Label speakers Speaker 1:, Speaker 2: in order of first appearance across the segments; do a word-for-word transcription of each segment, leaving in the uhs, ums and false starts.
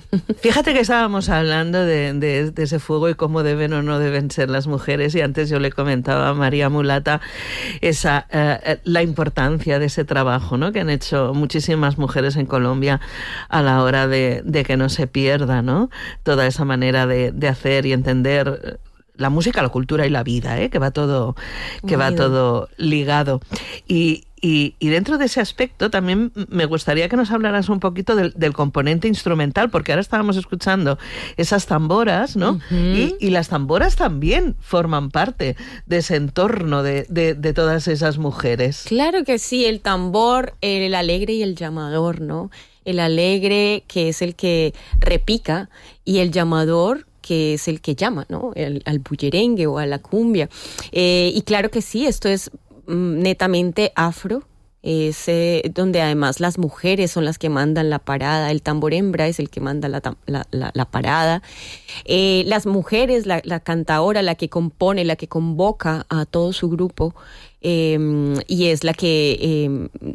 Speaker 1: Fíjate que estábamos hablando de, de, de ese fuego y cómo deben o no deben ser las mujeres, y antes yo le comentaba a María Mulata esa, uh, la importancia de ese trabajo, ¿no?, que han hecho muchísimas mujeres en Colombia a la hora de, de que no se pierda, ¿no?, toda esa manera de, de hacer y entender la música, la cultura y la vida, ¿eh?, que va todo, que va todo ligado. Y Y, y dentro de ese aspecto también me gustaría que nos hablaras un poquito del, del componente instrumental, porque ahora estábamos escuchando esas tamboras, ¿no? Uh-huh. Y, y las tamboras también forman parte de ese entorno de, de, de todas esas mujeres.
Speaker 2: Claro que sí, el tambor, el alegre y el llamador, ¿no? El alegre, que es el que repica, y el llamador, que es el que llama, ¿no? El, al bullerengue o a la cumbia. Eh, y claro que sí, esto es netamente afro, es eh, donde además las mujeres son las que mandan la parada, el tambor hembra es el que manda la, la, la, la parada, eh, las mujeres, la, la cantaora, la que compone, la que convoca a todo su grupo, eh, y es la que eh,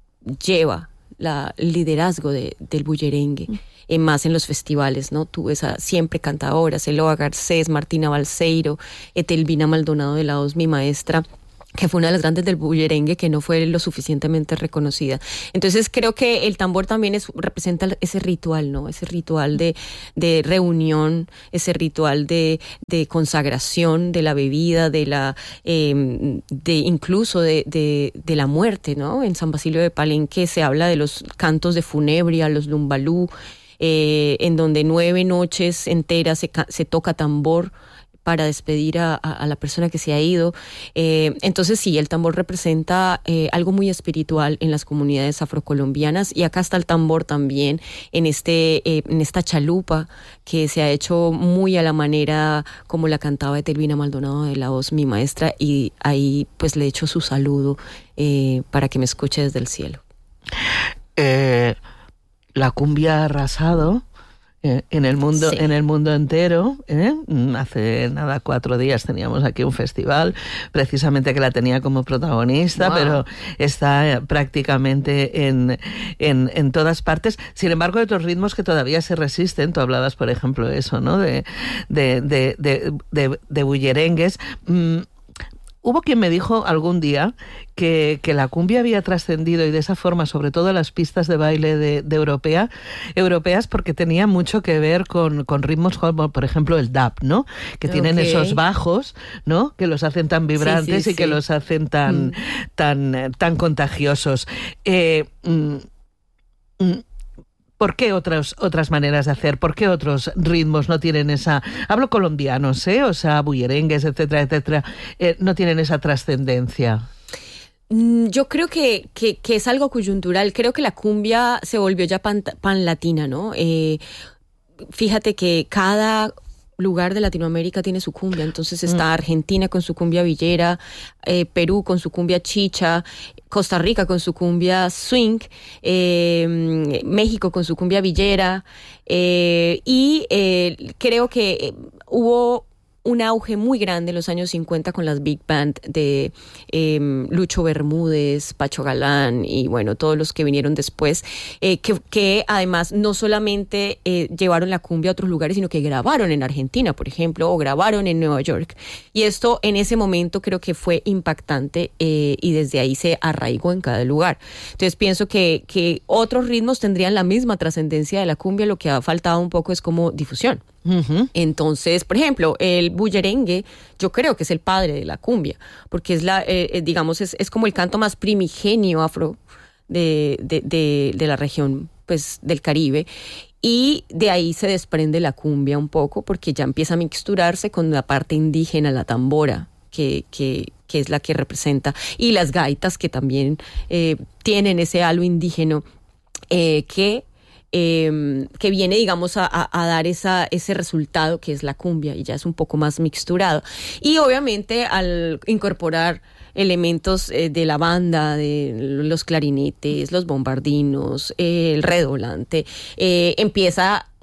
Speaker 2: lleva la, el liderazgo de, del bullerengue. Mm. Eh, más en los festivales, ¿no? Tú ves a siempre cantadoras, Eloa Garcés, Martina Balseiro, Etelvina Maldonado de la Voz, mi maestra, que fue una de las grandes del bullerengue, que no fue lo suficientemente reconocida. Entonces creo que el tambor también es, representa ese ritual, ¿no? Ese ritual de, de reunión, ese ritual de, de consagración de la bebida, de la eh, de incluso de, de, de la muerte, ¿no? En San Basilio de Palenque se habla de los cantos de funebria, los lumbalú, eh, en donde nueve noches enteras se, se toca tambor para despedir a, a, a la persona que se ha ido. Eh, entonces sí, el tambor representa eh, algo muy espiritual en las comunidades afrocolombianas, y acá está el tambor también en, este, eh, en esta chalupa que se ha hecho muy a la manera como la cantaba Etelvina Maldonado de la Voz, mi maestra, y ahí pues le echo su saludo eh, para que me escuche desde el cielo.
Speaker 1: Eh, la cumbia ha arrasado en el mundo, sí. en el mundo entero, ¿eh? Hace nada, cuatro días teníamos aquí un festival, precisamente que la tenía como protagonista, wow. Pero está prácticamente en, en, en todas partes. Sin embargo, hay otros ritmos que todavía se resisten. Tú hablabas, por ejemplo, eso, ¿no? De, de, de, de, de, de bullerengues. Mm. Hubo quien me dijo algún día que, que la cumbia había trascendido, y de esa forma, sobre todo las pistas de baile de, de europea, europeas, porque tenía mucho que ver con, con ritmos como, por ejemplo, el dub, ¿no? Que tienen okay. esos bajos, ¿no? Que los hacen tan vibrantes, sí, sí, y sí. que los hacen tan, mm. tan, tan contagiosos. Eh, mm, mm, ¿Por qué otras, otras maneras de hacer? ¿Por qué otros ritmos no tienen esa... Hablo colombianos, ¿eh? O sea, bullerengues, etcétera, etcétera. Eh, no tienen esa trascendencia.
Speaker 2: Yo creo que, que, que es algo coyuntural. Creo que la cumbia se volvió ya pan, pan latina, ¿no? Eh, fíjate que cada lugar de Latinoamérica tiene su cumbia. Entonces está Argentina con su cumbia villera, eh, Perú con su cumbia chicha, Costa Rica con su cumbia swing, eh, México con su cumbia villera, eh, y eh, creo que hubo un auge muy grande en los años cincuenta con las big band de eh, Lucho Bermúdez, Pacho Galán y bueno, todos los que vinieron después, eh, que, que además no solamente eh, llevaron la cumbia a otros lugares, sino que grabaron en Argentina, por ejemplo, o grabaron en Nueva York. Y esto en ese momento creo que fue impactante, eh, y desde ahí se arraigó en cada lugar. Entonces pienso que, que otros ritmos tendrían la misma trascendencia de la cumbia, lo que ha faltado un poco es como difusión. Uh-huh. Entonces, por ejemplo, el bullerengue, yo creo que es el padre de la cumbia, porque es la, eh, digamos, es, es como el canto más primigenio afro de, de, de, de la región, pues, del Caribe, y de ahí se desprende la cumbia un poco, porque ya empieza a mixturarse con la parte indígena, la tambora, que, que, que es la que representa, y las gaitas, que también eh, tienen ese halo indígena, eh, que Eh, que viene, digamos, a, a, a dar esa, ese resultado que es la cumbia, y ya es un poco más mixturado. Y obviamente al incorporar elementos eh, de la banda, de los clarinetes, los bombardinos, eh, el redoblante, eh, empieza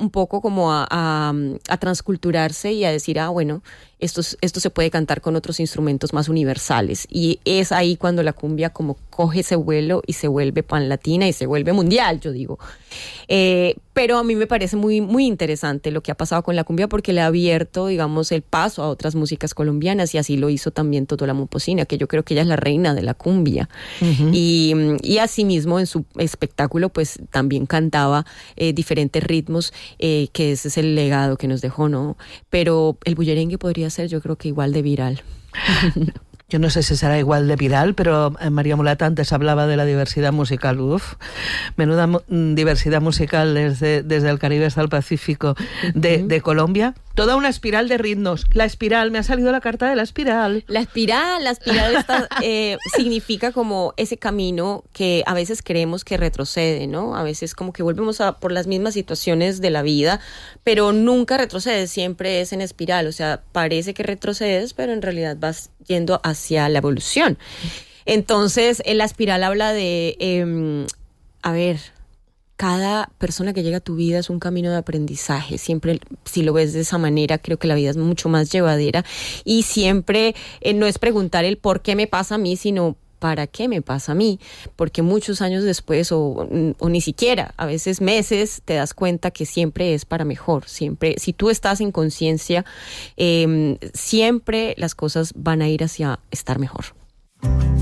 Speaker 2: un poco como a, a, a transculturarse y a decir, ah, bueno, esto, esto se puede cantar con otros instrumentos más universales. Y es ahí cuando la cumbia como coge ese vuelo y se vuelve panlatina y se vuelve mundial, yo digo. Eh, pero a mí me parece muy, muy interesante lo que ha pasado con la cumbia porque le ha abierto, digamos, el paso a otras músicas colombianas y así lo hizo también Totola Momposina, que yo creo que ella es la reina de la cumbia. Uh-huh. Y, y asimismo en su espectáculo pues también cantaba eh, diferentes ritmos, eh, que ese es el legado que nos dejó, ¿no? Pero el bullerengue podría ser, yo creo que igual de viral.
Speaker 1: Yo no sé si será igual de viral, pero María Mulata antes hablaba de la diversidad musical. Uf, menuda mu- diversidad musical desde, desde el Caribe hasta el Pacífico de, uh-huh. de Colombia. Toda una espiral de ritmos. La espiral, me ha salido la carta de la espiral.
Speaker 2: La espiral, la espiral está, eh, significa como ese camino que a veces creemos que retrocede, ¿no? A veces como que volvemos a por las mismas situaciones de la vida, pero nunca retrocedes, siempre es en espiral. O sea, parece que retrocedes, pero en realidad vas yendo hacia la evolución. Entonces, la espiral habla de, eh, a ver... Cada persona que llega a tu vida es un camino de aprendizaje. Siempre, si lo ves de esa manera, creo que la vida es mucho más llevadera. Y siempre eh, no es preguntar el por qué me pasa a mí, sino para qué me pasa a mí. Porque muchos años después, o, o ni siquiera, a veces meses, te das cuenta que siempre es para mejor. Siempre, si tú estás en conciencia, eh, siempre las cosas van a ir hacia estar mejor.